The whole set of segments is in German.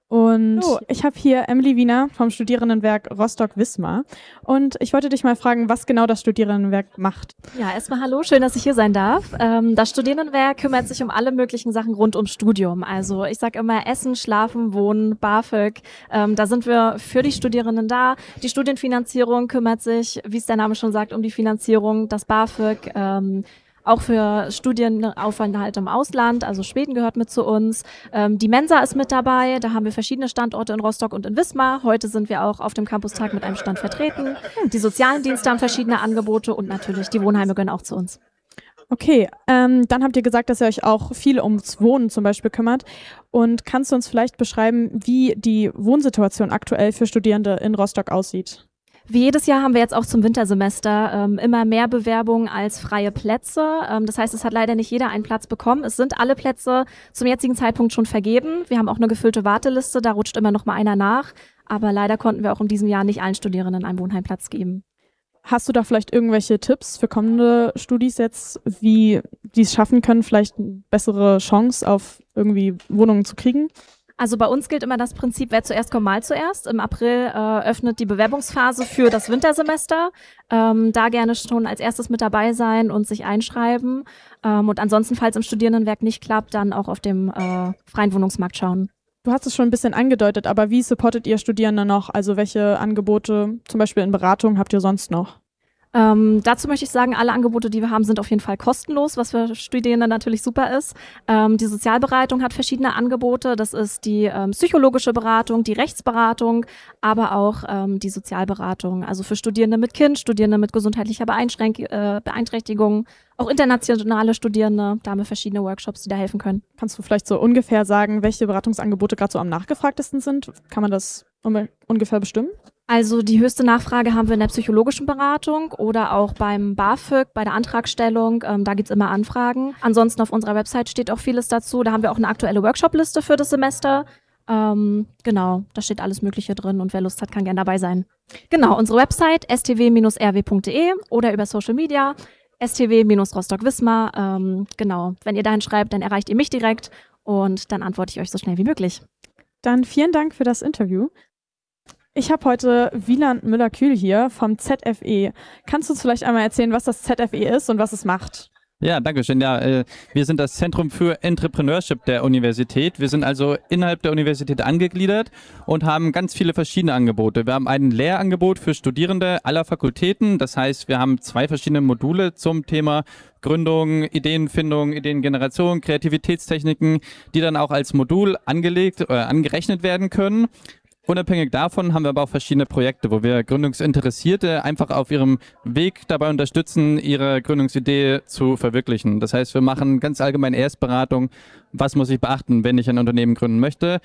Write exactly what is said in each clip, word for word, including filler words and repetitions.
Und oh, ich habe hier Emily Wiener vom Studierendenwerk Rostock-Wismar. Und ich wollte dich mal fragen, was genau das Studierendenwerk macht. Ja, erstmal hallo, schön, dass ich hier sein darf. Ähm, das Studierendenwerk kümmert sich um alle möglichen Sachen rund ums Studium. Also ich sage immer Essen, Schlafen, Wohnen, BAföG. Ähm, da sind wir für die Studierenden da. Die Studienfinanzierung kümmert sich, wie es der Name schon sagt, um die Finanzierung, das BAföG, ähm, auch für Studienaufenthalte im Ausland, also Schweden gehört mit zu uns. Ähm, die Mensa ist mit dabei, da haben wir verschiedene Standorte in Rostock und in Wismar. Heute sind wir auch auf dem Campustag mit einem Stand vertreten. Die sozialen Dienste haben verschiedene Angebote und natürlich die Wohnheime gehören auch zu uns. Okay, ähm, dann habt ihr gesagt, dass ihr euch auch viel ums Wohnen zum Beispiel kümmert. Und kannst du uns vielleicht beschreiben, wie die Wohnsituation aktuell für Studierende in Rostock aussieht? Wie jedes Jahr haben wir jetzt auch zum Wintersemester ähm, immer mehr Bewerbungen als freie Plätze. Ähm, das heißt, es hat leider nicht jeder einen Platz bekommen. Es sind alle Plätze zum jetzigen Zeitpunkt schon vergeben. Wir haben auch eine gefüllte Warteliste, da rutscht immer noch mal einer nach. Aber leider konnten wir auch in diesem Jahr nicht allen Studierenden einen Wohnheimplatz geben. Hast du da vielleicht irgendwelche Tipps für kommende Studis jetzt, wie die es schaffen können, vielleicht eine bessere Chance auf irgendwie Wohnungen zu kriegen? Also bei uns gilt immer das Prinzip, wer zuerst kommt, mal zuerst. Im April äh, öffnet die Bewerbungsphase für das Wintersemester. Ähm, da gerne schon als erstes mit dabei sein und sich einschreiben. Ähm, und ansonsten, falls im Studierendenwerk nicht klappt, dann auch auf dem äh, freien Wohnungsmarkt schauen. Du hast es schon ein bisschen angedeutet, aber wie supportet ihr Studierende noch? Also welche Angebote, zum Beispiel in Beratung, habt ihr sonst noch? Ähm, dazu möchte ich sagen, alle Angebote, die wir haben, sind auf jeden Fall kostenlos, was für Studierende natürlich super ist. Ähm, die Sozialberatung hat verschiedene Angebote. Das ist die ähm, psychologische Beratung, die Rechtsberatung, aber auch ähm, die Sozialberatung. Also für Studierende mit Kind, Studierende mit gesundheitlicher Beeinschränk- äh, Beeinträchtigung, auch internationale Studierende. Da haben wir verschiedene Workshops, die da helfen können. Kannst du vielleicht so ungefähr sagen, welche Beratungsangebote gerade so am nachgefragtesten sind? Kann man das un- ungefähr bestimmen? Also die höchste Nachfrage haben wir in der psychologischen Beratung oder auch beim BAföG, bei der Antragstellung. Ähm, da gibt's immer Anfragen. Ansonsten auf unserer Website steht auch vieles dazu. Da haben wir auch eine aktuelle Workshop-Liste für das Semester. Ähm, genau, da steht alles Mögliche drin und wer Lust hat, kann gerne dabei sein. Genau, unsere Website s t w Bindestrich r w punkt d e oder über Social Media s t w Bindestrich Rostock Wismar. Ähm, genau, wenn ihr dahin schreibt, dann erreicht ihr mich direkt und dann antworte ich euch so schnell wie möglich. Dann vielen Dank für das Interview. Ich habe heute Wieland Müller-Kühl hier vom Z F E. Kannst du uns vielleicht einmal erzählen, was das Z F E ist und was es macht? Ja, danke schön. Ja, äh, wir sind das Zentrum für Entrepreneurship der Universität. Wir sind also innerhalb der Universität angegliedert und haben ganz viele verschiedene Angebote. Wir haben ein Lehrangebot für Studierende aller Fakultäten. Das heißt, wir haben zwei verschiedene Module zum Thema Gründung, Ideenfindung, Ideengeneration, Kreativitätstechniken, die dann auch als Modul angelegt, äh, angerechnet werden können. Unabhängig davon haben wir aber auch verschiedene Projekte, wo wir Gründungsinteressierte einfach auf ihrem Weg dabei unterstützen, ihre Gründungsidee zu verwirklichen. Das heißt, wir machen ganz allgemein Erstberatung, was muss ich beachten, wenn ich ein Unternehmen gründen möchte.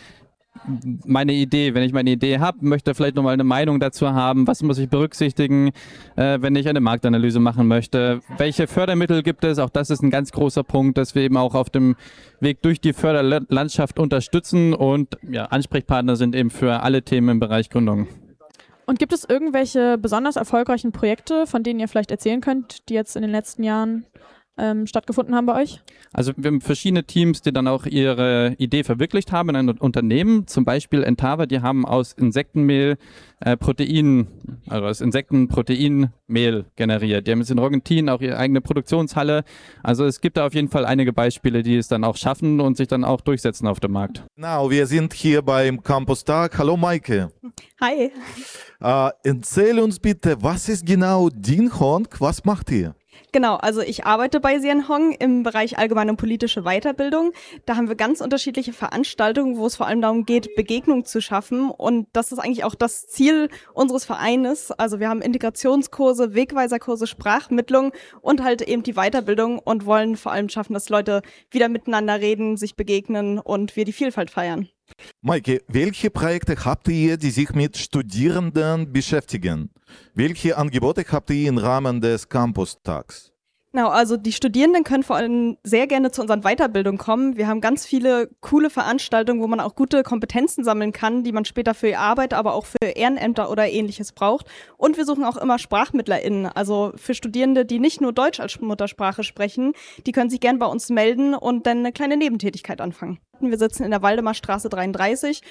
Meine Idee, wenn ich meine Idee habe, möchte vielleicht nochmal eine Meinung dazu haben, was muss ich berücksichtigen, äh, wenn ich eine Marktanalyse machen möchte, welche Fördermittel gibt es, auch das ist ein ganz großer Punkt, dass wir eben auch auf dem Weg durch die Förderlandschaft unterstützen und ja, Ansprechpartner sind eben für alle Themen im Bereich Gründung. Und gibt es irgendwelche besonders erfolgreichen Projekte, von denen ihr vielleicht erzählen könnt, die jetzt in den letzten Jahren ähm, stattgefunden haben bei euch? Also wir haben verschiedene Teams, die dann auch ihre Idee verwirklicht haben in einem Unternehmen. Zum Beispiel Entava, die haben aus Insektenmehl äh, Protein, also aus Insekten Proteinmehl generiert. Die haben jetzt in Rogentin auch ihre eigene Produktionshalle. Also es gibt da auf jeden Fall einige Beispiele, die es dann auch schaffen und sich dann auch durchsetzen auf dem Markt. Genau, wir sind hier beim Campustag. Hallo Maike. Hi. Äh, erzähl uns bitte, was ist genau DIN-Hong? Was macht ihr? Genau, also ich arbeite bei Sien Hong im Bereich allgemeine und politische Weiterbildung. Da haben wir ganz unterschiedliche Veranstaltungen, wo es vor allem darum geht, Begegnung zu schaffen. Und das ist eigentlich auch das Ziel unseres Vereines. Also wir haben Integrationskurse, Wegweiserkurse, Sprachmittlung und halt eben die Weiterbildung und wollen vor allem schaffen, dass Leute wieder miteinander reden, sich begegnen und wir die Vielfalt feiern. Maike, welche Projekte habt ihr, die sich mit Studierenden beschäftigen? Welche Angebote habt ihr im Rahmen des Campustags? Genau, also die Studierenden können vor allem sehr gerne zu unseren Weiterbildungen kommen. Wir haben ganz viele coole Veranstaltungen, wo man auch gute Kompetenzen sammeln kann, die man später für die Arbeit, aber auch für Ehrenämter oder Ähnliches braucht. Und wir suchen auch immer SprachmittlerInnen, also für Studierende, die nicht nur Deutsch als Muttersprache sprechen, die können sich gerne bei uns melden und dann eine kleine Nebentätigkeit anfangen. Wir sitzen in der Waldemarstraße dreiunddreißig